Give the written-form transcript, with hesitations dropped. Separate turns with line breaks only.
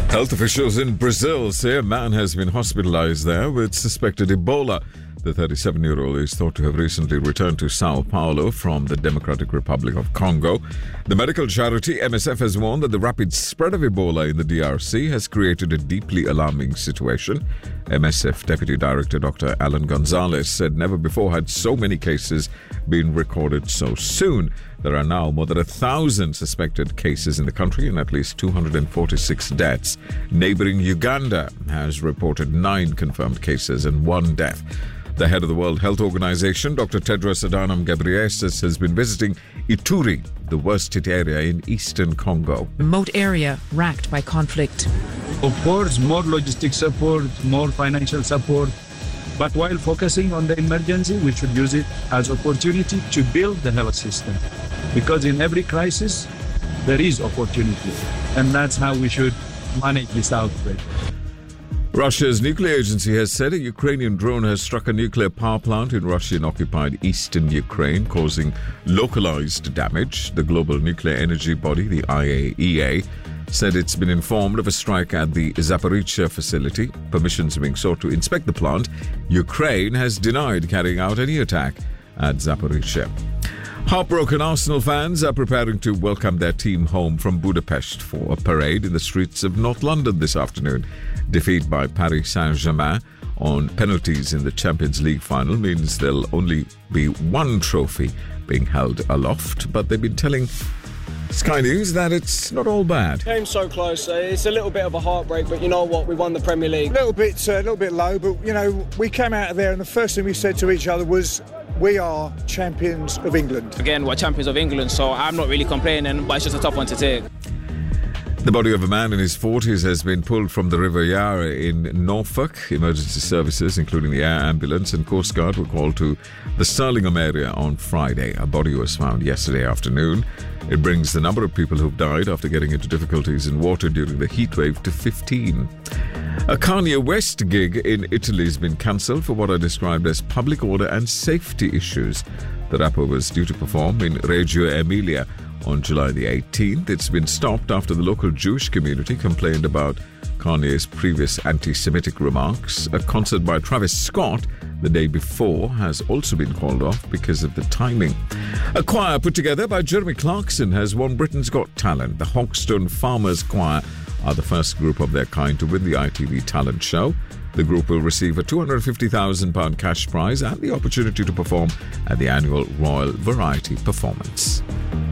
Health officials in Brazil say a man has been hospitalized there with suspected Ebola. The 37-year-old is thought to have recently returned to Sao Paulo from the Democratic Republic of Congo. The medical charity MSF has warned that the rapid spread of Ebola in the DRC has created a deeply alarming situation. MSF Deputy Director Dr. Alan Gonzalez said never before had so many cases been recorded so soon. There are now more than 1,000 suspected cases in the country and at least 246 deaths. Neighboring Uganda has reported 9 confirmed cases and 1 death. The head of the World Health Organization, Dr. Tedros Adhanom Ghebreyesus, has been visiting Ituri, the worst-hit area in eastern Congo.
Remote area racked by conflict.
Of course, more logistic support, more financial support. But while focusing on the emergency, we should use it as opportunity to build the health system. Because in every crisis, there is opportunity. And that's how we should manage this outbreak.
Russia's nuclear agency has said a Ukrainian drone has struck a nuclear power plant in Russian-occupied eastern Ukraine, causing localized damage. The global nuclear energy body, the IAEA, said it's been informed of a strike at the Zaporizhzhia facility. Permissions are being sought to inspect the plant. Ukraine has denied carrying out any attack at Zaporizhzhia. Heartbroken Arsenal fans are preparing to welcome their team home from Budapest for a parade in the streets of North London this afternoon. Defeat by Paris Saint-Germain on penalties in the Champions League final means there'll only be one trophy being held aloft, but they've been telling Sky News that it's not all bad.
Game's so close. It's a little bit of a heartbreak, but you know what? We won the Premier League.
A little bit low, but you know, we came out of there and the first thing we said to each other was, we are champions of England.
Again, we're champions of England, so I'm not really complaining, but it's just a tough one to take.
The body of a man in his 40s has been pulled from the River Yarra in Norfolk. Emergency services, including the air ambulance and Coast Guard, were called to the Surlingham area on Friday. A body was found yesterday afternoon. It brings the number of people who've died after getting into difficulties in water during the heatwave to 15. A Kanye West gig in Italy has been cancelled for what are described as public order and safety issues. The rapper was due to perform in Reggio Emilia on July the 18th. It's been stopped after the local Jewish community complained about Kanye's previous anti-Semitic remarks. A concert by Travis Scott the day before has also been called off because of the timing. A choir put together by Jeremy Clarkson has won Britain's Got Talent. The Hogstone Farmers Choir are the first group of their kind to win the ITV talent show. The group will receive a £250,000 cash prize and the opportunity to perform at the annual Royal Variety Performance.